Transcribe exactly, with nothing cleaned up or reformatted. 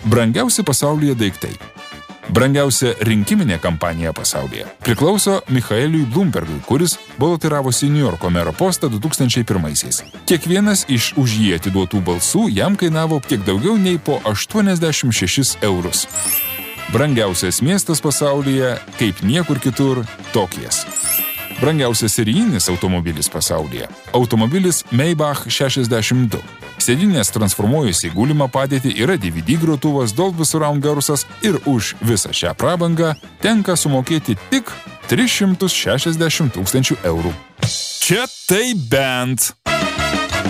Brangiausi pasaulyje daiktai. Brangiausia rinkiminė kampanija pasaulyje priklauso Michaeliui Bloombergui, kuris balotiravosi New Yorko mero postą du tūkstančiai pirmaisiais. Kiekvienas iš už jį atiduotų balsų jam kainavo kiek daugiau nei po aštuoniasdešimt šešis eurus. Brangiausias miestas pasaulyje, kaip niekur kitur, Tokijas. Brangiausias serijinis automobilis pasaulyje. Automobilis Maybach šešiasdešimt du. Sėdynės transformuojusi į gulimą padėtį yra D V D grotuvas, Dolby Surround garsas ir už visą šią prabangą tenka sumokėti tik tris šimtus šešiasdešimt tūkstančių eurų. Čia tai bent.